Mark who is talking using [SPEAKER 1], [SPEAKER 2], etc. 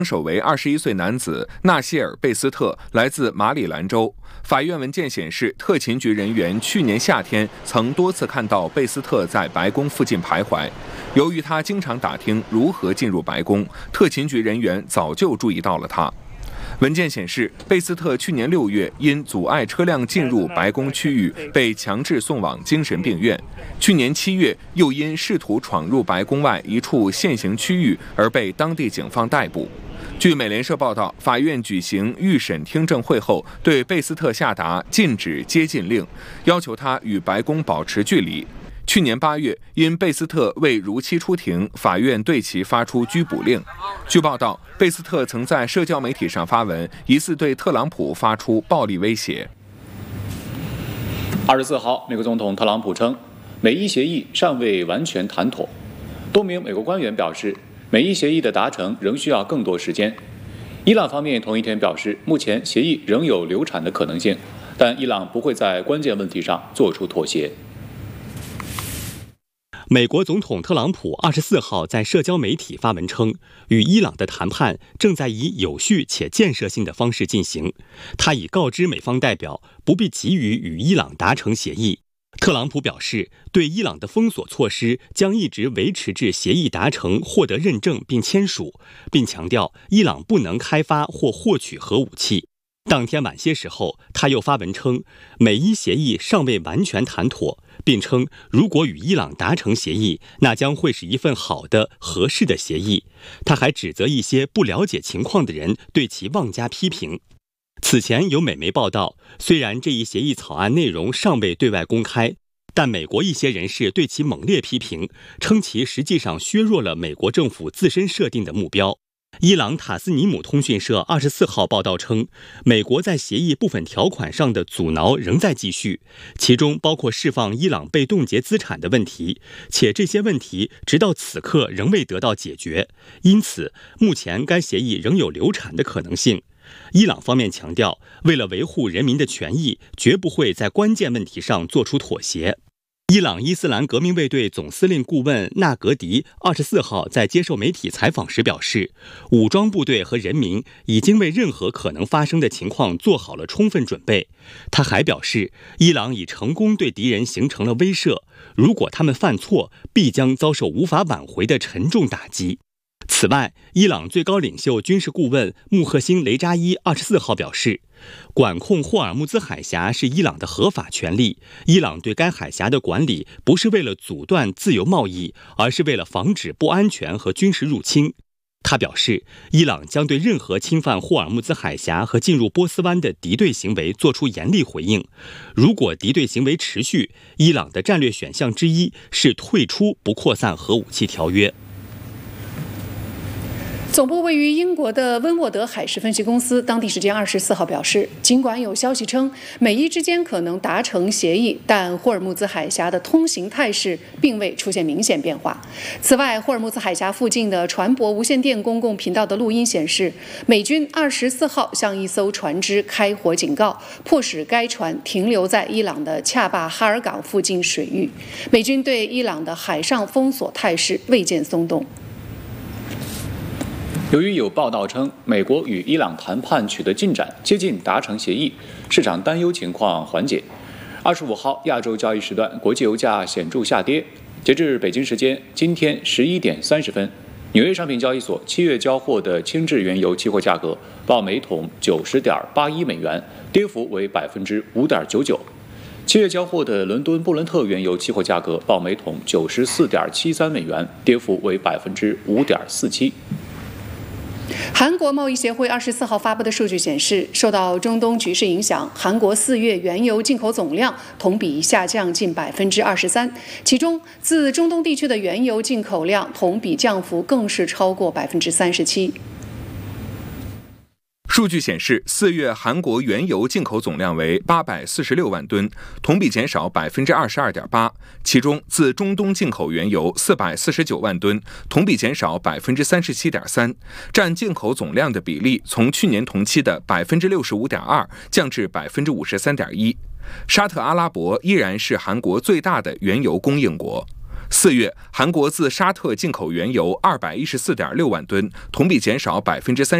[SPEAKER 1] 手为21岁男子纳谢尔·贝斯特，来自马里兰州。法院文件显示，特勤局人员去年夏天曾多次看到贝斯特在白宫附近徘徊。由于他经常打听如何进入白宫，特勤局人员早就注意到了他。文件显示，贝斯特去年6月因阻碍车辆进入白宫区域被强制送往精神病院，去年7月又因试图闯入白宫外一处现行区域而被当地警方逮捕。据美联社报道，法院举行预审听证会后，对贝斯特下达禁止接近令，要求他与白宫保持距离。去年8月，因贝斯特未如期出庭，法院对其发出拘捕令。据报道，贝斯特曾在社交媒体上发文，疑似对特朗普发出暴力威胁。
[SPEAKER 2] 24号，美国总统特朗普称，美伊协议尚未完全谈妥。多名美国官员表示，美伊协议的达成仍需要更多时间。伊朗方面同一天表示，目前协议仍有流产的可能性，但伊朗不会在关键问题上做出妥协。
[SPEAKER 3] 美国总统特朗普24号在社交媒体发文称，与伊朗的谈判正在以有序且建设性的方式进行。他已告知美方代表不必急于与伊朗达成协议。特朗普表示，对伊朗的封锁措施将一直维持至协议达成、获得认证并签署，并强调伊朗不能开发或获取核武器。当天晚些时候，他又发文称，美伊协议尚未完全谈妥，并称如果与伊朗达成协议，那将会是一份好的、合适的协议。他还指责一些不了解情况的人对其妄加批评。此前有美媒报道，虽然这一协议草案内容尚未对外公开，但美国一些人士对其猛烈批评，称其实际上削弱了美国政府自身设定的目标。伊朗塔斯尼姆通讯社24号报道称，美国在协议部分条款上的阻挠仍在继续，其中包括释放伊朗被冻结资产的问题，且这些问题直到此刻仍未得到解决，因此目前该协议仍有流产的可能性。伊朗方面强调，为了维护人民的权益，绝不会在关键问题上做出妥协。伊朗伊斯兰革命卫队总司令顾问纳格迪24号在接受媒体采访时表示，武装部队和人民已经为任何可能发生的情况做好了充分准备。他还表示，伊朗已成功对敌人形成了威慑，如果他们犯错，必将遭受无法挽回的沉重打击。此外，伊朗最高领袖军事顾问穆赫辛·雷扎伊24号表示，管控霍尔木兹海峡是伊朗的合法权利，伊朗对该海峡的管理不是为了阻断自由贸易，而是为了防止不安全和军事入侵。他表示，伊朗将对任何侵犯霍尔木兹海峡和进入波斯湾的敌对行为做出严厉回应。如果敌对行为持续，伊朗的战略选项之一是退出不扩散核武器条约。
[SPEAKER 4] 总部位于英国的温沃德海事分析公司当地时间24号表示，尽管有消息称美伊之间可能达成协议，但霍尔木兹海峡的通行态势并未出现明显变化。此外，霍尔木兹海峡附近的船舶无线电公共频道的录音显示，美军24号向一艘船只开火警告，迫使该船停留在伊朗的恰巴哈尔港附近水域。美军对伊朗的海上封锁态势未见松动。
[SPEAKER 2] 由于有报道称美国与伊朗谈判取得进展，接近达成协议，市场担忧情况缓解。25号亚洲交易时段，国际油价显著下跌。截至北京时间今天11点30分，纽约商品交易所7月交货的轻质原油期货价格报每桶90.81美元，跌幅为5.99%。7月交货的伦敦布伦特原油期货价格报每桶94.73美元，跌幅为5.47%。
[SPEAKER 4] 韩国贸易协会24号发布的数据显示，受到中东局势影响，韩国4月原油进口总量同比下降近23%，其中自中东地区的原油进口量同比降幅更是超过37%。
[SPEAKER 1] 数据显示，4月韩国原油进口总量为846万吨，同比减少22.8%。其中，自中东进口原油449万吨，同比减少37.3%，占进口总量的比例从去年同期的65.2%降至53.1%。沙特阿拉伯依然是韩国最大的原油供应国。 4月，韩国自沙特进口原油214.6万吨，同比减少30%。